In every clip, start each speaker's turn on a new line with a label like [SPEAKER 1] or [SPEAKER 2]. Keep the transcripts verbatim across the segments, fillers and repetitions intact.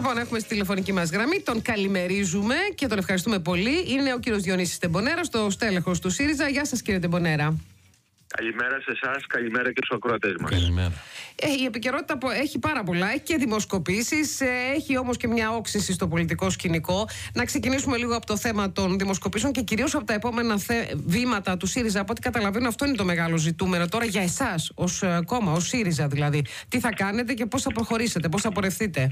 [SPEAKER 1] Λοιπόν, έχουμε στη τηλεφωνική μας γραμμή, τον καλημερίζουμε και τον ευχαριστούμε πολύ. Είναι ο κύριος Διονύσης Τεμπονέρας, το στέλεχος του ΣΥΡΙΖΑ. Γεια σας, κύριε Τεμπονέρα.
[SPEAKER 2] Καλημέρα σε εσάς, καλημέρα και στους ακροατές μας.
[SPEAKER 3] Καλημέρα.
[SPEAKER 1] Ε, η επικαιρότητα έχει πάρα πολλά, έχει και δημοσκοπήσεις, έχει όμως και μια όξυση στο πολιτικό σκηνικό. Να ξεκινήσουμε λίγο από το θέμα των δημοσκοπήσεων και κυρίως από τα επόμενα θε... βήματα του ΣΥΡΙΖΑ. Από ό,τι καταλαβαίνω, αυτό είναι το μεγάλο ζητούμενο τώρα για εσάς, ως κόμμα, ως ΣΥΡΙΖΑ δηλαδή. Τι θα κάνετε και πώς θα προχωρήσετε, πώς θα πορευτείτε.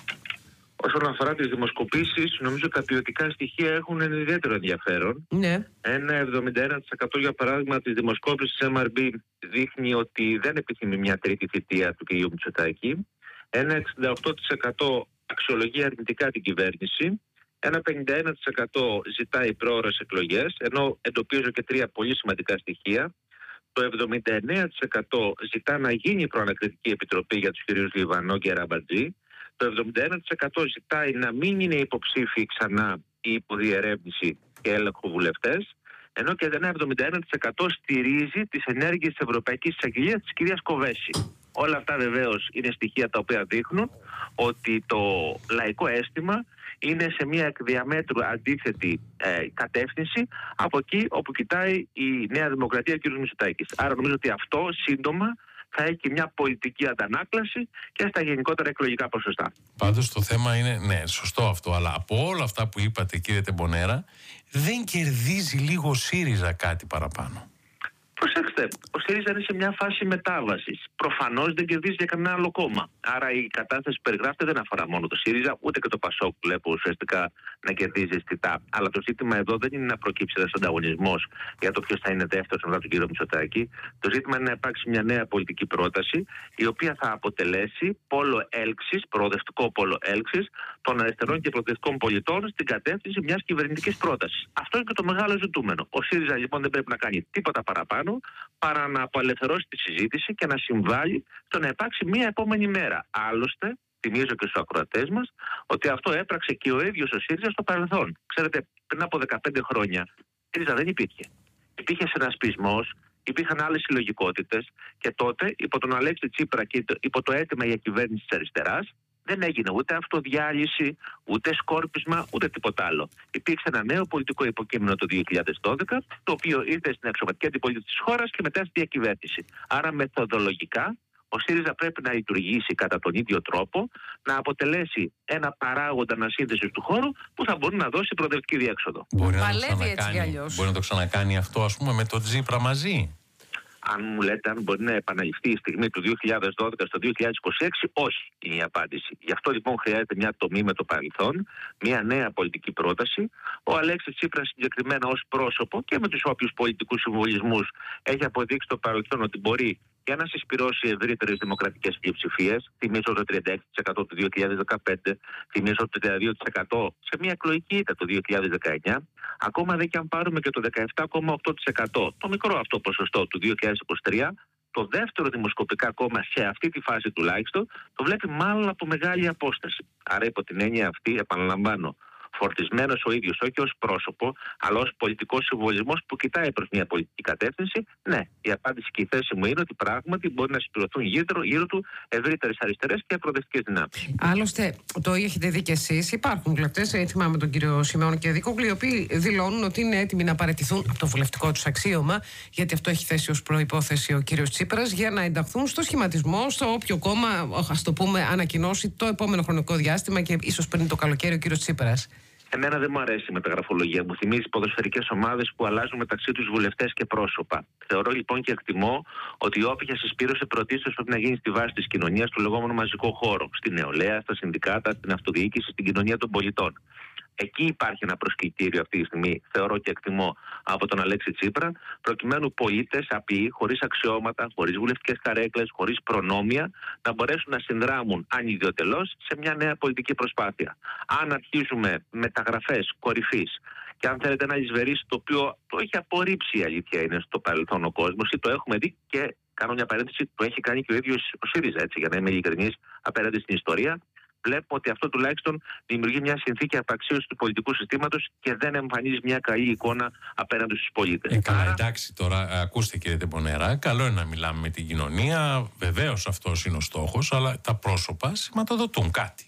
[SPEAKER 2] Όσον αφορά τις δημοσκοπήσεις, νομίζω τα ποιοτικά στοιχεία έχουν ένα ιδιαίτερο ενδιαφέρον.
[SPEAKER 1] Ναι.
[SPEAKER 2] Ένα εβδομήντα ένα τοις εκατό για παράδειγμα της δημοσκόπησης εμ αρ μπι δείχνει ότι δεν επιθυμεί μια τρίτη θητεία του κ. Μητσοτάκη. Ένα εξήντα οκτώ τοις εκατό αξιολογεί αρνητικά την κυβέρνηση. Ένα πενήντα ένα τοις εκατό ζητάει πρόωρες εκλογές, ενώ εντοπίζω και τρία πολύ σημαντικά στοιχεία. Το εβδομήντα εννέα τοις εκατό ζητά να γίνει προανακριτική επιτροπή για τους κυρίους Λιβανό και Ραμπατζή. Το εβδομήντα ένα τοις εκατό ζητάει να μην είναι υποψήφιοι ξανά η υποδιερεύνηση και έλεγχο βουλευτές, ενώ και ένα εβδομήντα ένα τοις εκατό στηρίζει τις ενέργειες της Ευρωπαϊκής Εισαγγελίας της κυρίας Κοβέση. Όλα αυτά βεβαίως είναι στοιχεία τα οποία δείχνουν ότι το λαϊκό αίσθημα είναι σε μια εκ διαμέτρου αντίθετη ε, κατεύθυνση από εκεί όπου κοιτάει η Νέα Δημοκρατία κ. Μητσοτάκης. Άρα νομίζω ότι αυτό σύντομα θα έχει μια πολιτική αντανάκλαση και στα γενικότερα εκλογικά ποσοστά.
[SPEAKER 3] Πάντως το θέμα είναι, ναι, σωστό αυτό, αλλά από όλα αυτά που είπατε, κύριε Τεμπονέρα, δεν κερδίζει λίγο ο ΣΥΡΙΖΑ κάτι παραπάνω?
[SPEAKER 2] Προσέξτε, ο ΣΥΡΙΖΑ είναι σε μια φάση μετάβασης. Προφανώς δεν κερδίζει για κανένα άλλο κόμμα. Άρα η κατάσταση που περιγράφεται δεν αφορά μόνο το ΣΥΡΙΖΑ, ούτε και το ΠΑΣΟΚ που βλέπω ουσιαστικά να κερδίζει αισθητά. Αλλά το ζήτημα εδώ δεν είναι να προκύψει ένας ανταγωνισμός για το ποιος θα είναι δεύτερος μετά τον κύριο Μητσοτάκη. Το ζήτημα είναι να υπάρξει μια νέα πολιτική πρόταση, η οποία θα αποτελέσει πόλο έλξης, προοδευτικό πόλο έλξης των αριστερών και προοδευτικών πολιτών στην κατεύθυνση μιας κυβερνητικής πρότασης. Αυτό είναι και το μεγάλο ζητούμενο. Ο ΣΥΡΙΖΑ λοιπόν δεν πρέπει να κάνει τίποτα παραπάνω παρά να απελευθερώσει τη συζήτηση και να συμβάλλει στο να υπάρξει μία επόμενη μέρα. Άλλωστε, θυμίζω και στους ακροατές μας ότι αυτό έπραξε και ο ίδιος ο ΣΥΡΙΖΑ στο παρελθόν. Ξέρετε, πριν από δεκαπέντε χρόνια, ο ΣΥΡΙΖΑ δεν υπήρχε. Υπήρχε συνασπισμός, υπήρχαν άλλες συλλογικότητες και τότε, υπό τον Αλέξη Τσίπρα και υπό το αίτημα για κυβέρνηση της αριστεράς, δεν έγινε ούτε αυτοδιάλυση, ούτε σκόρπισμα, ούτε τίποτα άλλο. Υπήρξε ένα νέο πολιτικό υποκείμενο το δύο χιλιάδες δώδεκα, το οποίο ήρθε στην αξιωματική αντιπολίτευση της χώρας και μετά στη διακυβέρνηση. Άρα, μεθοδολογικά, ο ΣΥΡΙΖΑ πρέπει να λειτουργήσει κατά τον ίδιο τρόπο, να αποτελέσει ένα παράγοντα ανασύνθεσης του χώρου που θα μπορεί να δώσει προοδευτική διέξοδο.
[SPEAKER 3] Μπορεί να,
[SPEAKER 1] Παλεύει έτσι κι αλλιώς.
[SPEAKER 3] Μπορεί να το ξανακάνει αυτό, ας πούμε, με τον Τσίπρα μαζί?
[SPEAKER 2] Αν μου λέτε αν μπορεί να επαναληφθεί η στιγμή του δύο χιλιάδες δώδεκα στο δύο χιλιάδες είκοσι έξι, όχι είναι η απάντηση. Γι' αυτό λοιπόν χρειάζεται μια τομή με το παρελθόν, μια νέα πολιτική πρόταση. Ο Αλέξης Τσίπρας συγκεκριμένα ως πρόσωπο και με τους όποιους πολιτικούς συμβολισμούς έχει αποδείξει το παρελθόν ότι μπορεί και να συσπυρώσει ευρύτερες δημοκρατικές πλειοψηφίες. Θυμίζω το τριάντα έξι τοις εκατό του δύο χιλιάδες δεκαπέντε, θυμίζω το τριάντα δύο τοις εκατό σε μια εκλογική ήττα το δύο χιλιάδες δεκαεννιά. Ακόμα δεν και αν πάρουμε και το δεκαεπτά κόμμα οκτώ τοις εκατό, το μικρό αυτό ποσοστό του δύο χιλιάδες είκοσι τρία, το δεύτερο δημοσκοπικά κόμμα σε αυτή τη φάση τουλάχιστον το βλέπει μάλλον από μεγάλη απόσταση. Άρα υπό την έννοια αυτή, επαναλαμβάνω, φορτισμένος ο ίδιος, όχι ως πρόσωπο, αλλά ως πολιτικός συμβολισμός που κοιτάει προς μια πολιτική κατεύθυνση, ναι, η απάντηση και η θέση μου είναι ότι πράγματι μπορεί να συμπληρωθούν γύρω, γύρω του ευρύτερες αριστερές και προοδευτικές δυνάμεις.
[SPEAKER 1] Άλλωστε, το έχετε δει κι εσείς, υπάρχουν βουλευτές, θυμάμαι τον κύριο Σιμεών και Δίκογλου, οι οποίοι δηλώνουν ότι είναι έτοιμοι να παραιτηθούν από το βουλευτικό τους αξίωμα, γιατί αυτό έχει θέσει ως προϋπόθεση ο κύριος Τσίπρας, για να ενταχθούν στο σχηματισμό, στο όποιο κόμμα, ας το πούμε, ανακοινώσει το επόμενο χρονικό διάστημα και ίσως πριν το καλοκαίρι ο κύριος Τσίπρας.
[SPEAKER 2] Εμένα δεν μου αρέσει η μεταγραφολογία. Μου θυμίζει ποδοσφαιρικές ομάδες που αλλάζουν μεταξύ τους βουλευτές και πρόσωπα. Θεωρώ λοιπόν και εκτιμώ ότι η όποια συσπήρωση πρωτίστως πρέπει να γίνει στη βάση της κοινωνίας, του λεγόμενου μαζικού χώρου. Στη νεολαία, στα συνδικάτα, στην αυτοδιοίκηση, στην κοινωνία των πολιτών. Εκεί υπάρχει ένα προσκλητήριο αυτή τη στιγμή, θεωρώ και εκτιμώ, από τον Αλέξη Τσίπρα, προκειμένου πολίτες απειοί, χωρίς αξιώματα, χωρίς βουλευτικές καρέκλες, χωρίς προνόμια, να μπορέσουν να συνδράμουν ανιδιοτελώς σε μια νέα πολιτική προσπάθεια. Αν αρχίζουμε μεταγραφές κορυφής και αν θέλετε ένα εισβερίσι το οποίο το έχει απορρίψει, η αλήθεια είναι, στο παρελθόν ο κόσμος, ή το έχουμε δει και κάνω μια παρένθεση, το έχει κάνει και ο ίδιος ο ΣΥΡΙΖΑ, έτσι, για να είμαι ειλικρινής απέναντι στην ιστορία. Βλέπουμε ότι αυτό τουλάχιστον δημιουργεί μια συνθήκη απαξίωσης του πολιτικού συστήματος και δεν εμφανίζει μια καλή εικόνα απέναντι στους πολίτες.
[SPEAKER 3] Ε, καλά,
[SPEAKER 2] Άρα...
[SPEAKER 3] εντάξει, τώρα ακούστε κύριε Τεμπονέρα, καλό είναι να μιλάμε με την κοινωνία, βεβαίως αυτός είναι ο στόχος, αλλά τα πρόσωπα σηματοδοτούν κάτι.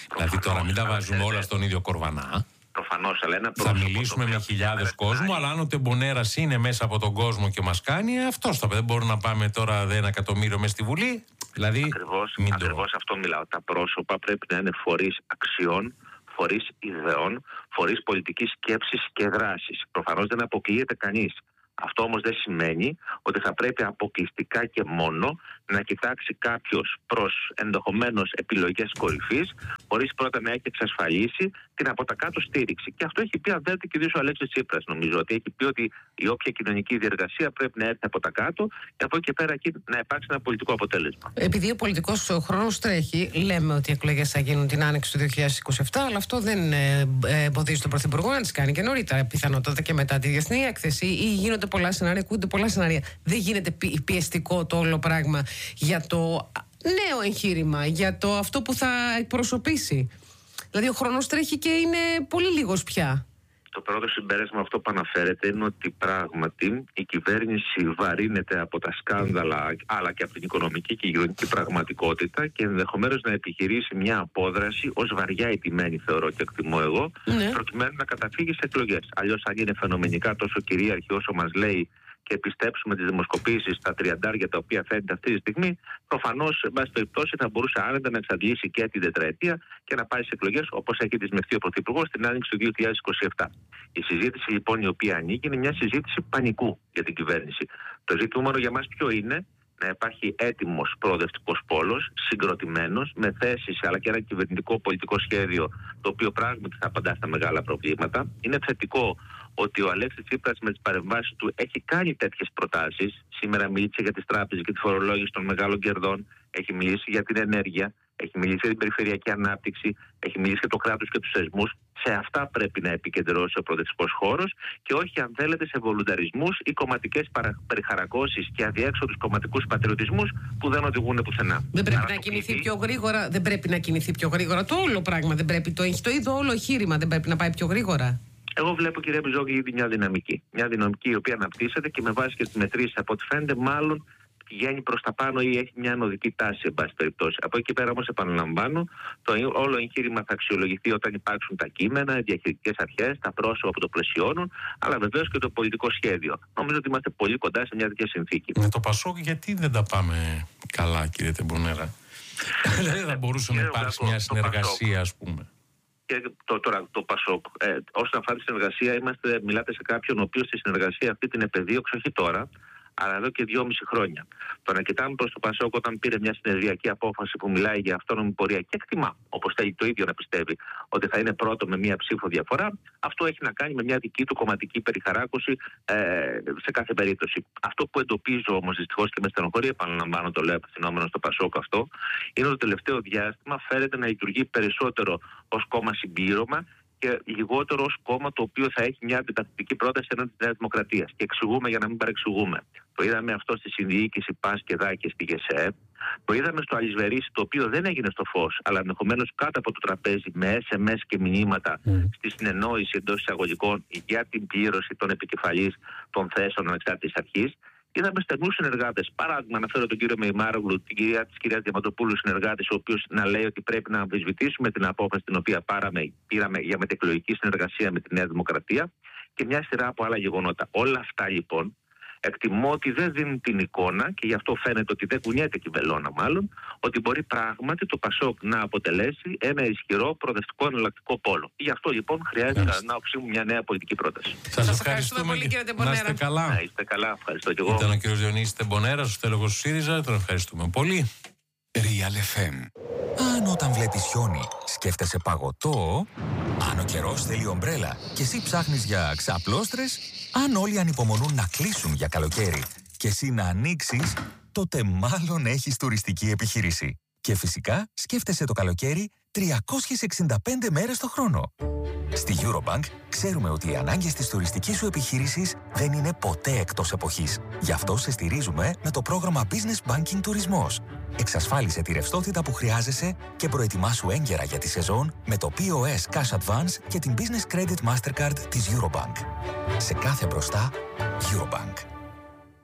[SPEAKER 3] Δηλαδή τώρα μην τα βάζουμε όλα στον ίδιο κορβανά.
[SPEAKER 2] Προφανώς, αλλά ένα
[SPEAKER 3] θα μιλήσουμε με χιλιάδες κόσμου, αλλά αν ο Τεμπονέρας είναι μέσα από τον κόσμο και μας κάνει, αυτός θα πει. Δεν μπορούμε να πάμε τώρα ένα εκατομμύριο μέσα στη Βουλή. Δηλαδή,
[SPEAKER 2] ακριβώς,
[SPEAKER 3] μην
[SPEAKER 2] ακριβώς
[SPEAKER 3] το...
[SPEAKER 2] αυτό μιλάω. Τα πρόσωπα πρέπει να είναι φορείς αξιών, φορείς ιδεών, φορείς πολιτικής σκέψης και δράσης. Προφανώς δεν αποκλείεται κανείς. Αυτό όμως δεν σημαίνει ότι θα πρέπει αποκλειστικά και μόνο να κοιτάξει κάποιος προς ενδεχομένως επιλογές κορυφής, χωρίς πρώτα να έχει εξασφαλίσει την από τα κάτω στήριξη. Και αυτό έχει πει, αν θέλετε, και ο Αλέξης Τσίπρας, νομίζω, ότι έχει πει ότι η όποια κοινωνική διεργασία πρέπει να έρθει από τα κάτω και από εκεί και πέρα να υπάρξει ένα πολιτικό αποτέλεσμα.
[SPEAKER 1] Επειδή ο πολιτικός χρόνος τρέχει, λέμε ότι οι εκλογές θα γίνουν την άνοιξη του δύο χιλιάδες είκοσι επτά, αλλά αυτό δεν εμποδίζει τον Πρωθυπουργό να τις κάνει και νωρίτερα, πιθανότατα και μετά τη διεθνή έκθεση, ή γίνονται πολλά σενάρια, ακούγονται πολλά σενάρια. Δεν γίνεται πιεστικό το όλο πράγμα για το νέο εγχείρημα, για το αυτό που θα εκπροσωπήσει? Δηλαδή ο χρόνος τρέχει και είναι πολύ λίγος πια.
[SPEAKER 2] Το πρώτο συμπέρασμα αυτό που αναφέρεται είναι ότι πράγματι η κυβέρνηση βαρύνεται από τα σκάνδαλα, αλλά και από την οικονομική και υγειονομική πραγματικότητα, και ενδεχομένως να επιχειρήσει μια απόδραση ως βαριά ηττημένη, θεωρώ και εκτιμώ εγώ, ναι, προκειμένου να καταφύγει σε εκλογές. Αλλιώς, αν είναι φαινομενικά τόσο κυρίαρχη όσο μας λέει και πιστέψουμε τις δημοσκοπήσεις στα τριαντάρια τα οποία φαίνεται αυτή τη στιγμή, προφανώς, εν πάση περιπτώσει, θα μπορούσε άνετα να εξαντλήσει και την τετραετία και να πάει σε εκλογές, όπως έχει δεσμευτεί ο Πρωθυπουργός στην άνοιξη του δύο χιλιάδες είκοσι επτά. Η συζήτηση λοιπόν η οποία ανοίγει είναι μια συζήτηση πανικού για την κυβέρνηση. Το ζήτημα για μας ποιο είναι? Να υπάρχει έτοιμος προοδευτικός πόλος, συγκροτημένος, με θέσεις αλλά και ένα κυβερνητικό πολιτικό σχέδιο, το οποίο πράγματι θα απαντά στα μεγάλα προβλήματα. Είναι θετικό ότι ο Αλέξης Τσίπρας με τις παρεμβάσεις του έχει κάνει τέτοιες προτάσεις. Σήμερα μίλησε για τις τράπεζες και τη φορολόγηση των μεγάλων κερδών, έχει μιλήσει για την ενέργεια, έχει μιλήσει για την περιφερειακή ανάπτυξη, έχει μιλήσει για το κράτος και τους θεσμούς. Σε αυτά πρέπει να επικεντρώσει ο προοδευτικός χώρος και όχι, αν θέλετε, σε βολουνταρισμούς ή κομματικές περιχαρακώσεις και αδιέξοδους κομματικούς πατριωτισμούς που δεν οδηγούν πουθενά. Δεν πρέπει
[SPEAKER 1] Άρα να κινηθεί πιο γρήγορα, δεν πρέπει να κινηθεί πιο γρήγορα το όλο πράγμα, δεν πρέπει, το, το ίδιο όλο εγχείρημα δεν πρέπει να πάει πιο γρήγορα?
[SPEAKER 2] Εγώ βλέπω, κύριε Μπιζόγλη, ήδη μια δυναμική. Μια δυναμική η οποία αναπτύσσεται και με βάση και τις μετρήσεις από ό,τι φαίνεται, μάλλον πηγαίνει προς τα πάνω ή έχει μια ανωδική τάση, εν πάση περιπτώσει. Από εκεί πέρα όμως, επαναλαμβάνω, το όλο εγχείρημα θα αξιολογηθεί όταν υπάρξουν τα κείμενα, οι διαχειριστικές αρχές, τα πρόσωπα που το πλαισιώνουν, αλλά βεβαίως και το πολιτικό σχέδιο. Νομίζω ότι είμαστε πολύ κοντά σε μια τέτοια συνθήκη.
[SPEAKER 3] Με το Πασόκ, γιατί δεν τα πάμε καλά, κύριε Τεμπονέρα? Δεν θα μπορούσε να υπάρξει μια συνεργασία, ας πούμε?
[SPEAKER 2] Και το, τώρα το Πασόκ, ε, όσον αφορά τη συνεργασία, είμαστε, μιλάτε σε κάποιον ο οποίος τη συνεργασία αυτή την επεδίωξε όχι τώρα, αλλά εδώ και δυόμιση χρόνια. Το να κοιτάμε προς το Πασόκ όταν πήρε μια συνεδριακή απόφαση που μιλάει για αυτόνομη πορεία και εκτιμά, όπως θέλει το ίδιο να πιστεύει, ότι θα είναι πρώτο με μια ψήφο διαφορά, αυτό έχει να κάνει με μια δική του κομματική περιχαράκωση ε, σε κάθε περίπτωση. Αυτό που εντοπίζω όμως δυστυχώς και με στενοχωρεί, επαναλαμβάνω, το λέω απευθυνόμενο στο Πασόκ αυτό, είναι ότι το τελευταίο διάστημα φαίνεται να λειτουργεί περισσότερο ως κόμμα συμπλήρωμα και λιγότερο ως κόμμα το οποίο θα έχει μια αντιτακτική πρόταση εναντίον της Νέας Δημοκρατίας. Και εξηγούμε για να μην παρεξηγούμε. Το είδαμε αυτό στη συνδιοίκηση ΠΑΣ και ΔΑ και στη ΓΕΣΕ. Το είδαμε στο Αλυσβερίσι, το οποίο δεν έγινε στο φως, αλλά ενδεχομένως κάτω από το τραπέζι με ες εμ ες και μηνύματα mm. στη συνεννόηση εντός εισαγωγικών για την πλήρωση των επικεφαλής των θέσεων ανεξάρτητης αρχής. Είδαμε στενούς συνεργάτες. Παράδειγμα, αναφέρω τον κύριο Μεϊμάρογλου, την κυρία της κυρίας Διαμαντοπούλου, συνεργάτης, ο οποίος να λέει ότι πρέπει να αμφισβητήσουμε την απόφαση την οποία πάραμε, πήραμε για μετεκλογική συνεργασία με τη Νέα Δημοκρατία και μια σειρά από άλλα γεγονότα. Όλα αυτά λοιπόν εκτιμώ ότι δεν δίνουν την εικόνα, και γι' αυτό φαίνεται ότι δεν κουνιέται και η βελόνα μάλλον, ότι μπορεί πράγματι το Πασόκ να αποτελέσει ένα ισχυρό προοδευτικό εναλλακτικό πόλο. Γι' αυτό λοιπόν χρειάζεται κατά την άποψή μου μια νέα πολιτική πρόταση.
[SPEAKER 3] Σας ευχαριστούμε πολύ, κύριε Τεμπονέρα. Να είστε καλά.
[SPEAKER 2] Να είστε καλά, ευχαριστώ και εγώ.
[SPEAKER 3] Ήταν ο κύριος Διονύσης Τεμπονέρας, ο στέλεχος του ΣΥΡΙΖΑ, τον ευχαριστούμε πολύ.
[SPEAKER 4] Real εφ εμ. Αν όταν βλέπεις χιόνι σκέφτεσαι παγωτό, αν ο καιρός θέλει ομπρέλα και εσύ ψάχνεις για ξαπλώστρες, αν όλοι ανυπομονούν να κλείσουν για καλοκαίρι και εσύ να ανοίξεις, τότε μάλλον έχεις τουριστική επιχείρηση. Και φυσικά σκέφτεσαι το καλοκαίρι τριακόσιες εξήντα πέντε μέρες το χρόνο. Στη Eurobank ξέρουμε ότι οι ανάγκες της τουριστικής σου επιχείρησης δεν είναι ποτέ εκτός εποχής. Γι' αυτό σε στηρίζουμε με το πρόγραμμα Business Banking Τουρισμός. Εξασφάλισε τη ρευστότητα που χρειάζεσαι και προετοιμάσου έγκαιρα για τη σεζόν με το πι ο ες Cash Advance και την Business Credit Mastercard της Eurobank. Σε κάθε μπροστά, Eurobank.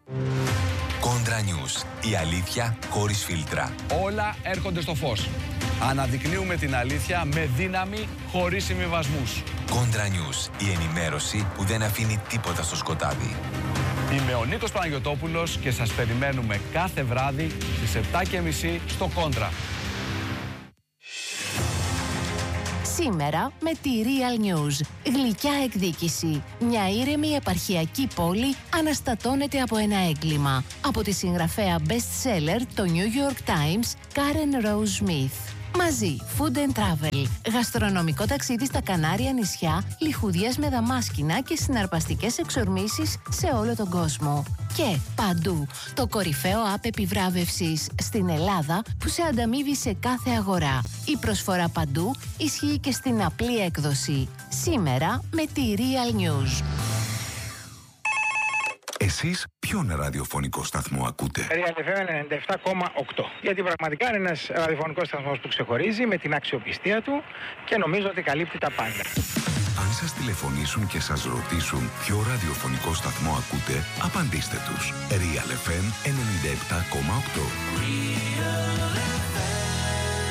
[SPEAKER 5] Κόντρα News. Η αλήθεια χωρίς φίλτρα.
[SPEAKER 6] Όλα έρχονται στο φως.
[SPEAKER 5] Αναδεικνύουμε την αλήθεια με δύναμη, χωρίς συμβιβασμούς.
[SPEAKER 4] Κόντρα News, η ενημέρωση που δεν αφήνει τίποτα στο σκοτάδι.
[SPEAKER 5] Είμαι ο Νίκος Παναγιωτόπουλος και σας περιμένουμε κάθε βράδυ στις επτά και μισή στο Κόντρα.
[SPEAKER 6] Σήμερα με τη Real News. Γλυκιά εκδίκηση. Μια ήρεμη επαρχιακή πόλη αναστατώνεται από ένα έγκλημα. Από τη συγγραφέα best seller το New York Times, Karen Rose Smith. Μαζί, Food and Travel. Γαστρονομικό ταξίδι στα Κανάρια νησιά, λιχουδιές με δαμάσκηνα και συναρπαστικές εξορμήσεις σε όλο τον κόσμο. Και παντού, το κορυφαίο app επιβράβευσης στην Ελλάδα που σε ανταμείβει σε κάθε αγορά. Η προσφορά παντού ισχύει και στην απλή έκδοση. Σήμερα με τη Real News.
[SPEAKER 7] Εσείς ποιον ραδιοφωνικό σταθμό ακούτε?
[SPEAKER 8] Real εφ εμ ενενήντα επτά κόμμα οκτώ. Γιατί πραγματικά είναι ένας ραδιοφωνικός σταθμός που ξεχωρίζει με την αξιοπιστία του και νομίζω ότι καλύπτει τα πάντα.
[SPEAKER 7] Αν σας τηλεφωνήσουν και σας ρωτήσουν ποιο ραδιοφωνικό σταθμό ακούτε, απαντήστε τους. Real εφ εμ ενενήντα επτά κόμμα οκτώ.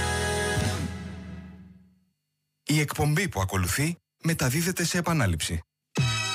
[SPEAKER 9] Η εκπομπή που ακολουθεί μεταδίδεται σε επανάληψη.